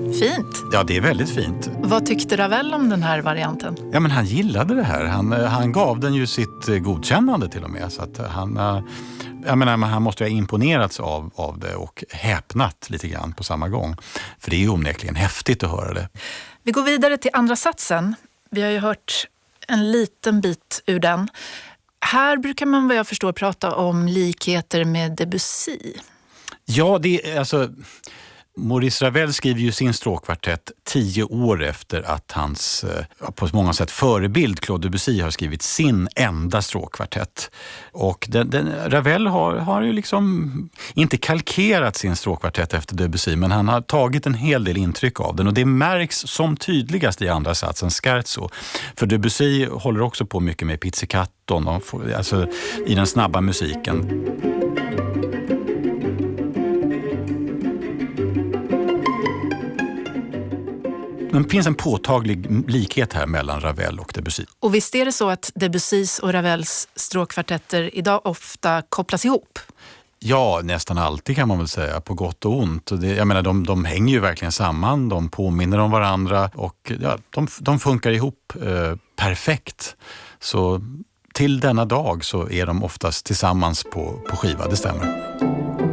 Fint. Ja, det är väldigt fint. Vad tyckte Ravel om den här varianten? Ja, men han gillade det här. Han gav den ju sitt godkännande till och med. Så att han måste ha imponerats av det och häpnat lite grann på samma gång. För det är ju onekligen häftigt att höra det. Vi går vidare till andra satsen. Vi har ju hört en liten bit ur den. Här brukar man, vad jag förstår, prata om likheter med Debussy. Ja, Maurice Ravel skriver ju sin stråkkvartett 10 år efter att hans på många sätt förebild Claude Debussy har skrivit sin enda stråkkvartett. Och Ravel har ju liksom inte kalkerat sin stråkkvartett efter Debussy, men han har tagit en hel del intryck av den, och det märks som tydligast i andra satsen, Scherzo. För Debussy håller också på mycket med pizzicatton, alltså i den snabba musiken. Det finns en påtaglig likhet här mellan Ravel och Debussy. Och visst är det så att Debussys och Ravels stråkkvartetter idag ofta kopplas ihop? Ja, nästan alltid kan man väl säga, på gott och ont. De hänger ju verkligen samman, de påminner om varandra och ja, de funkar ihop perfekt. Så till denna dag så är de oftast tillsammans på skiva, det stämmer.